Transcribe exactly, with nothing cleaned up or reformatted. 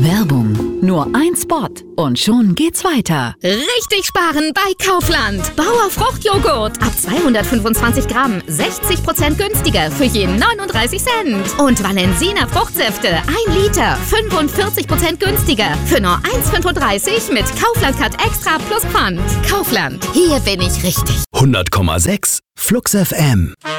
Werbung. Nur ein Spot und schon geht's weiter. Richtig sparen bei Kaufland. Bauer Fruchtjoghurt ab zweihundertfünfundzwanzig Gramm, sechzig Prozent günstiger für je neununddreißig Cent. Und Valensina Fruchtsäfte ein Liter, fünfundvierzig Prozent günstiger für nur eins Komma fünfunddreißig mit Kaufland Cut Extra plus Pfand. Kaufland, hier bin ich richtig. hundert Komma sechs Flux F M.